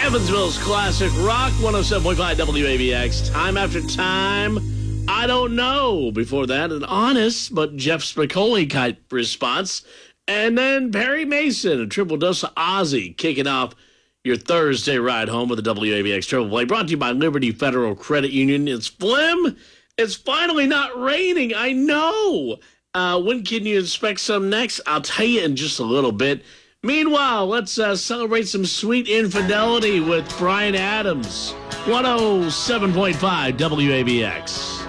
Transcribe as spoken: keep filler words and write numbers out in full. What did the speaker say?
Evansville's classic rock, one oh seven point five W A B X. Time after time, I don't know. Before that, an honest but Jeff Spicoli type response. And then Perry Mason, a triple dose of Ozzy, kicking off your Thursday ride home with the W A B X Triple Play, brought to you by Liberty Federal Credit Union. It's Flim. It's finally not raining. I know. Uh, when can you expect some next? I'll tell you in just a little bit. Meanwhile, let's uh, celebrate some sweet infidelity with Bryan Adams. one oh seven point five W A B X.